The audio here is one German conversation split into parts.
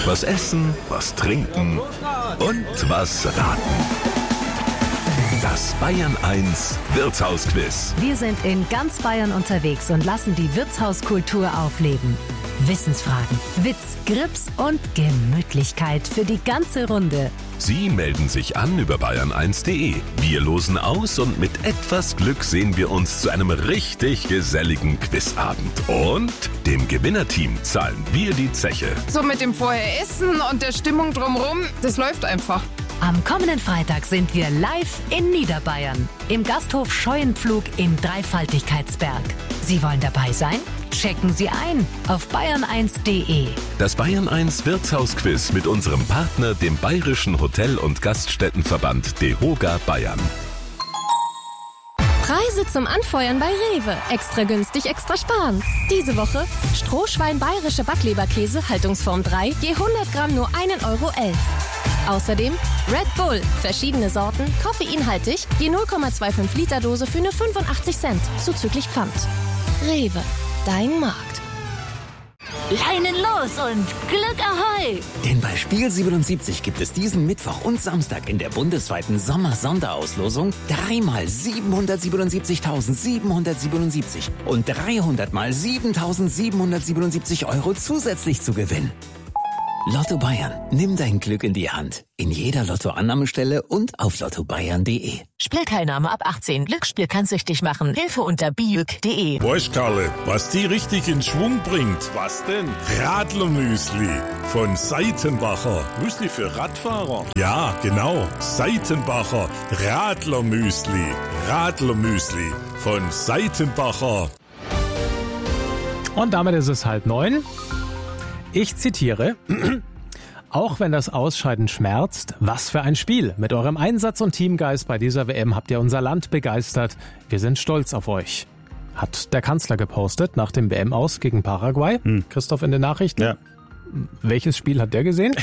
Was essen, was trinken und was raten. Das Bayern 1 Wirtshausquiz. Wir sind in ganz Bayern unterwegs und lassen die Wirtshauskultur aufleben. Wissensfragen, Witz, Grips und Gemütlichkeit für die ganze Runde. Sie melden sich an über bayern1.de. Wir losen aus und mit etwas Glück sehen wir uns zu einem richtig geselligen Quizabend. Und dem Gewinnerteam zahlen wir die Zeche. So mit dem Vorher-Essen und der Stimmung drumherum, das läuft einfach. Am kommenden Freitag sind wir live in Niederbayern im Gasthof Scheuenpflug in Dreifaltigkeitsberg. Sie wollen dabei sein? Checken Sie ein auf bayern1.de. Das Bayern 1 Wirtshausquiz mit unserem Partner, dem Bayerischen Hotel- und Gaststättenverband DEHOGA Bayern. Preise zum Anfeuern bei Rewe. Extra günstig, extra sparen. Diese Woche Strohschwein bayerische Backleberkäse, Haltungsform 3, je 100 Gramm nur 1,11 Euro. Außerdem Red Bull, verschiedene Sorten, koffeinhaltig, je 0,25 Liter Dose für nur 85 Cent, zuzüglich Pfand. Rewe, dein Markt. Leinen los und Glück Ahoi! Denn bei Spiel 77 gibt es diesen Mittwoch und Samstag in der bundesweiten Sommer-Sonderauslosung 3 mal 777.777 und 300 mal 7.777 Euro zusätzlich zu gewinnen. Lotto Bayern, nimm dein Glück in die Hand. In jeder Lottoannahmestelle und auf lottobayern.de. Spielteilnahme ab 18. Glücksspiel kann süchtig machen. Hilfe unter biüg.de. Weißt Karle, was die richtig in Schwung bringt? Was denn? Radlermüsli von Seitenbacher. Müsli für Radfahrer? Ja, genau. Seitenbacher Radlermüsli. Radlermüsli von Seitenbacher. Und damit ist es 8:30. Ich zitiere: Auch wenn das Ausscheiden schmerzt, was für ein Spiel. Mit eurem Einsatz und Teamgeist bei dieser WM habt ihr unser Land begeistert. Wir sind stolz auf euch. Hat der Kanzler gepostet nach dem WM-Aus gegen Paraguay. Christoph in den Nachrichten. Ja. Welches Spiel hat der gesehen?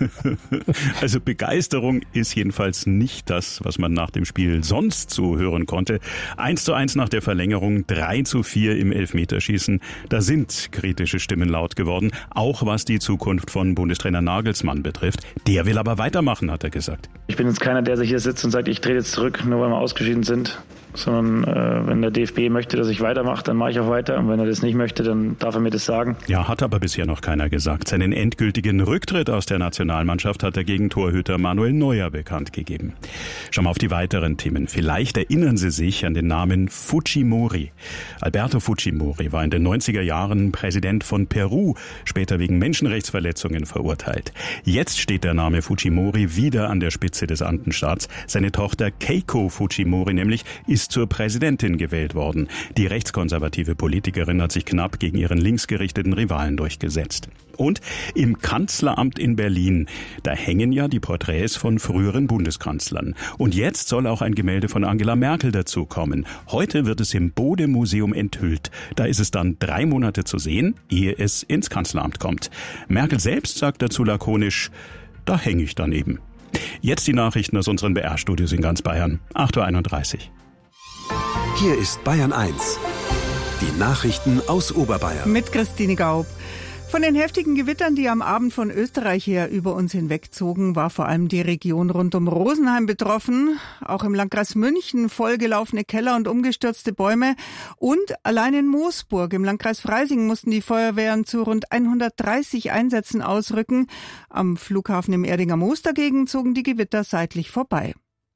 Also Begeisterung ist jedenfalls nicht das, was man nach dem Spiel sonst so hören konnte. 1:1 nach der Verlängerung, 3:4 im Elfmeterschießen. Da sind kritische Stimmen laut geworden, auch was die Zukunft von Bundestrainer Nagelsmann betrifft. Der will aber weitermachen, hat er gesagt. Ich bin jetzt keiner, der sich hier sitzt und sagt, ich trete jetzt zurück, nur weil wir ausgeschieden sind. Sondern wenn der DFB möchte, dass ich weitermache, dann mache ich auch weiter. Und wenn er das nicht möchte, dann darf er mir das sagen. Ja, hat aber bisher noch keiner gesagt. Seinen endgültigen Rücktritt aus der Nationalmannschaft hat er gegen Torhüter Manuel Neuer bekannt gegeben. Schauen wir auf die weiteren Themen. Vielleicht erinnern Sie sich an den Namen Fujimori. Alberto Fujimori war in den 90er Jahren Präsident von Peru, später wegen Menschenrechtsverletzungen verurteilt. Jetzt steht der Name Fujimori wieder an der Spitze des Andenstaats. Seine Tochter Keiko Fujimori nämlich ist zur Präsidentin gewählt worden. Die rechtskonservative Politikerin hat sich knapp gegen ihren linksgerichteten Rivalen durchgesetzt. Und im Kanzleramt in Berlin, da hängen ja die Porträts von früheren Bundeskanzlern. Und jetzt soll auch ein Gemälde von Angela Merkel dazukommen. Heute wird es im Bode-Museum enthüllt. Da ist es dann 3 Monate zu sehen, ehe es ins Kanzleramt kommt. Merkel selbst sagt dazu lakonisch: Da hänge ich daneben. Jetzt die Nachrichten aus unseren BR-Studios in ganz Bayern. 8:31 Uhr. Hier ist Bayern 1. Die Nachrichten aus Oberbayern. Mit Christine Gaub. Von den heftigen Gewittern, die am Abend von Österreich her über uns hinwegzogen, war vor allem die Region rund um Rosenheim betroffen. Auch im Landkreis München vollgelaufene Keller und umgestürzte Bäume. Und allein in Moosburg im Landkreis Freising mussten die Feuerwehren zu rund 130 Einsätzen ausrücken. Am Flughafen im Erdinger Moos dagegen zogen die Gewitter seitlich vorbei.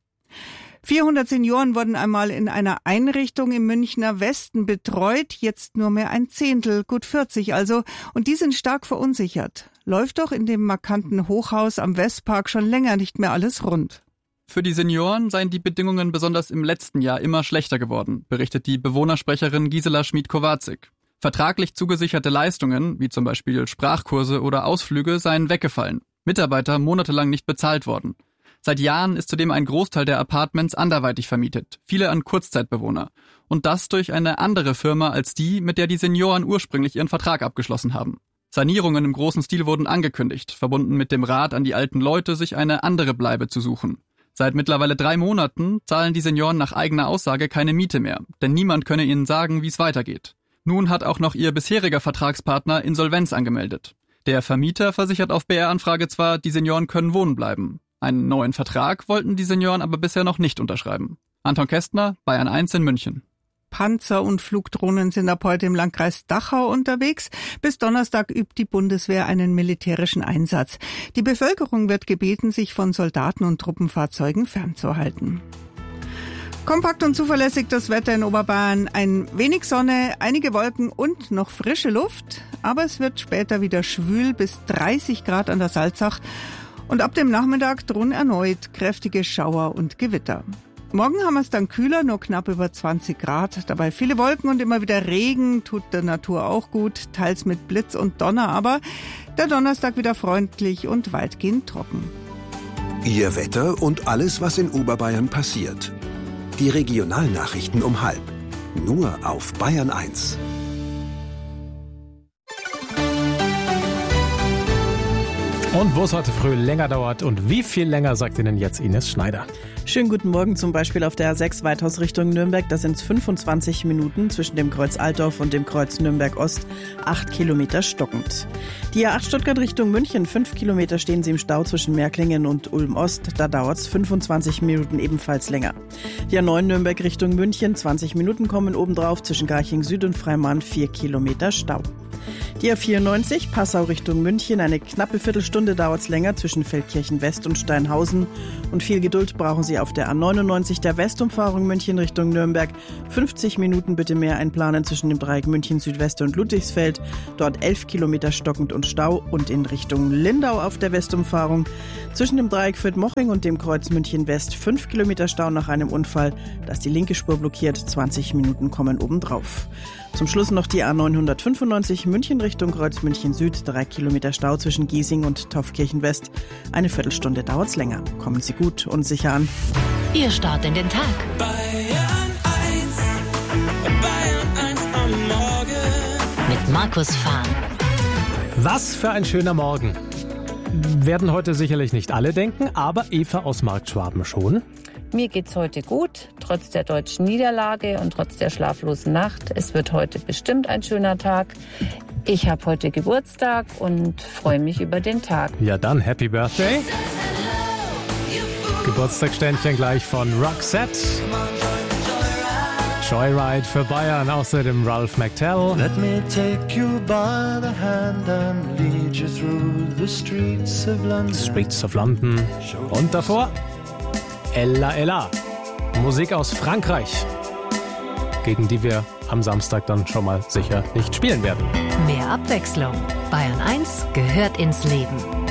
400 Senioren wurden einmal in einer Einrichtung im Münchner Westen betreut, jetzt nur mehr ein Zehntel, gut 40 also, und die sind stark verunsichert. Läuft doch in dem markanten Hochhaus am Westpark schon länger nicht mehr alles rund. Für die Senioren seien die Bedingungen besonders im letzten Jahr immer schlechter geworden, berichtet die Bewohnersprecherin Gisela Schmid-Kowatzig. Vertraglich zugesicherte Leistungen, wie zum Beispiel Sprachkurse oder Ausflüge, seien weggefallen. Mitarbeiter monatelang nicht bezahlt worden. Seit Jahren ist zudem ein Großteil der Apartments anderweitig vermietet, viele an Kurzzeitbewohner. Und das durch eine andere Firma als die, mit der die Senioren ursprünglich ihren Vertrag abgeschlossen haben. Sanierungen im großen Stil wurden angekündigt, verbunden mit dem Rat an die alten Leute, sich eine andere Bleibe zu suchen. Seit mittlerweile 3 Monaten zahlen die Senioren nach eigener Aussage keine Miete mehr, denn niemand könne ihnen sagen, wie es weitergeht. Nun hat auch noch ihr bisheriger Vertragspartner Insolvenz angemeldet. Der Vermieter versichert auf BR-Anfrage zwar, die Senioren können wohnen bleiben. Einen neuen Vertrag wollten die Senioren aber bisher noch nicht unterschreiben. Anton Kästner, Bayern 1 in München. Panzer und Flugdrohnen sind ab heute im Landkreis Dachau unterwegs. Bis Donnerstag übt die Bundeswehr einen militärischen Einsatz. Die Bevölkerung wird gebeten, sich von Soldaten und Truppenfahrzeugen fernzuhalten. Kompakt und zuverlässig das Wetter in Oberbayern. Ein wenig Sonne, einige Wolken und noch frische Luft. Aber es wird später wieder schwül bis 30 Grad an der Salzach. Und ab dem Nachmittag drohen erneut kräftige Schauer und Gewitter. Morgen haben wir es dann kühler, nur knapp über 20 Grad. Dabei viele Wolken und immer wieder Regen, tut der Natur auch gut, teils mit Blitz und Donner. Aber der Donnerstag wieder freundlich und weitgehend trocken. Ihr Wetter und alles, was in Oberbayern passiert. Die Regionalnachrichten um 12:30. Nur auf Bayern 1. Und wo es heute früh länger dauert und wie viel länger, sagt Ihnen jetzt Ines Schneider. Schönen guten Morgen, zum Beispiel auf der A6 Weithaus Richtung Nürnberg. Da sind es 25 Minuten zwischen dem Kreuz Altdorf und dem Kreuz Nürnberg Ost. 8 Kilometer stockend. Die A8 Stuttgart Richtung München. 5 Kilometer stehen Sie im Stau zwischen Märklingen und Ulm Ost. Da dauert es 25 Minuten ebenfalls länger. Die A9 Nürnberg Richtung München. 20 Minuten kommen obendrauf zwischen Garching Süd und Freimann. 4 Kilometer Stau. Die A94 Passau Richtung München. Eine knappe Viertelstunde dauert es länger zwischen Feldkirchen West und Steinhausen. Und viel Geduld brauchen Sie auf der A99 der Westumfahrung München Richtung Nürnberg. 50 Minuten bitte mehr einplanen zwischen dem Dreieck München Südwest und Ludwigsfeld. Dort 11 Kilometer stockend und Stau. Und in Richtung Lindau auf der Westumfahrung zwischen dem Dreieck Fürth-Moching und dem Kreuz München West 5 Kilometer Stau nach einem Unfall. Das die linke Spur blockiert. 20 Minuten kommen obendrauf. Zum Schluss noch die A995 München Richtung Kreuz München Süd. 3 Kilometer Stau zwischen Giesing und Taufkirchen West. Eine Viertelstunde dauert's länger. Kommen Sie gut und sicher an. Ihr Start in den Tag. Bayern 1 am Morgen. Mit Markus Fahn. Was für ein schöner Morgen. Werden heute sicherlich nicht alle denken, aber Eva aus Marktschwaben schon. Mir geht's heute gut, trotz der deutschen Niederlage und trotz der schlaflosen Nacht. Es wird heute bestimmt ein schöner Tag. Ich habe heute Geburtstag und freue mich über den Tag. Ja dann, Happy Birthday. Geburtstagsständchen gleich von Roxette. Joyride für Bayern, außerdem Ralph McTell. Let me take you by the hand and lead you through the streets of London. Streets of London. Und davor Ella Ella. Musik aus Frankreich, gegen die wir am Samstag dann schon mal sicher nicht spielen werden. Mehr Abwechslung. Bayern 1 gehört ins Leben.